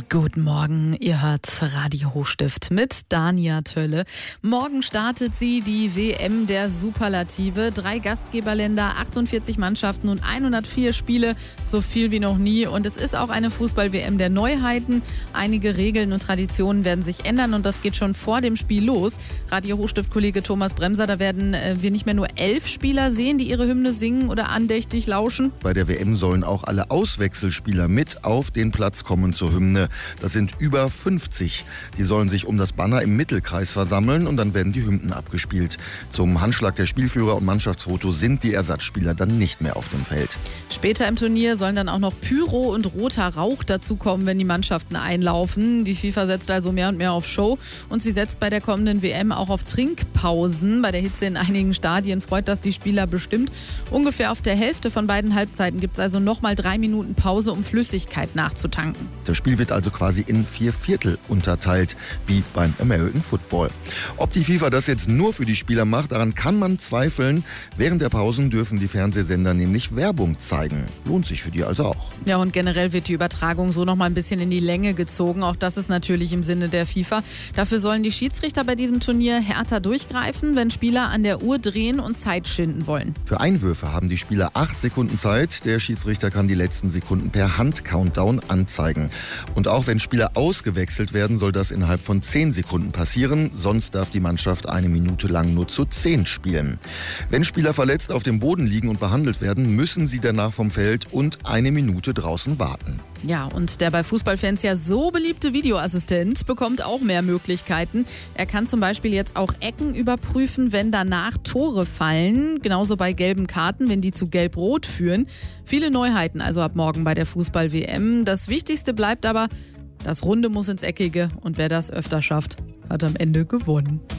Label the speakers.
Speaker 1: Guten Morgen, ihr hört Radio Hochstift mit Dania Tölle. Morgen startet sie, die WM der Superlative. 3 Gastgeberländer, 48 Mannschaften und 104 Spiele, so viel wie noch nie. Und es ist auch eine Fußball-WM der Neuheiten. Einige Regeln und Traditionen werden sich ändern und das geht schon vor dem Spiel los. Radio Hochstift-Kollege Thomas Bremser, da werden wir nicht mehr nur 11 Spieler sehen, die ihre Hymne singen oder andächtig lauschen.
Speaker 2: Bei der WM sollen auch alle Auswechselspieler mit auf den Platz kommen zur Hymne. Das sind über 50. Die sollen sich um das Banner im Mittelkreis versammeln und dann werden die Hymnen abgespielt. Zum Handschlag der Spielführer und Mannschaftsfoto sind die Ersatzspieler dann nicht mehr auf dem Feld.
Speaker 1: Später im Turnier sollen dann auch noch Pyro und roter Rauch dazukommen, wenn die Mannschaften einlaufen. Die FIFA setzt also mehr und mehr auf Show und sie setzt bei der kommenden WM auch auf Trinkpausen. Bei der Hitze in einigen Stadien freut das die Spieler bestimmt. Ungefähr auf der Hälfte von beiden Halbzeiten gibt es also nochmal 3 Minuten Pause, um Flüssigkeit nachzutanken.
Speaker 2: Das Spiel wird also quasi in 4 Viertel unterteilt, wie beim American Football. Ob die FIFA das jetzt nur für die Spieler macht, daran kann man zweifeln. Während der Pausen dürfen die Fernsehsender nämlich Werbung zeigen. Lohnt sich für die also auch.
Speaker 1: Ja, und generell wird die Übertragung so noch mal ein bisschen in die Länge gezogen. Auch das ist natürlich im Sinne der FIFA. Dafür sollen die Schiedsrichter bei diesem Turnier härter durchgreifen, wenn Spieler an der Uhr drehen und Zeit schinden wollen.
Speaker 2: Für Einwürfe haben die Spieler 8 Sekunden Zeit. Der Schiedsrichter kann die letzten Sekunden per Hand-Countdown anzeigen. Und auch wenn Spieler ausgewechselt werden, soll das innerhalb von 10 Sekunden passieren. Sonst darf die Mannschaft 1 Minute lang nur zu 10 spielen. Wenn Spieler verletzt auf dem Boden liegen und behandelt werden, müssen sie danach vom Feld und 1 Minute draußen warten.
Speaker 1: Ja, und der bei Fußballfans ja so beliebte Videoassistent bekommt auch mehr Möglichkeiten. Er kann zum Beispiel jetzt auch Ecken überprüfen, wenn danach Tore fallen. Genauso bei gelben Karten, wenn die zu gelb-rot führen. Viele Neuheiten also ab morgen bei der Fußball-WM. Das Wichtigste bleibt aber, das Runde muss ins Eckige und wer das öfter schafft, hat am Ende gewonnen.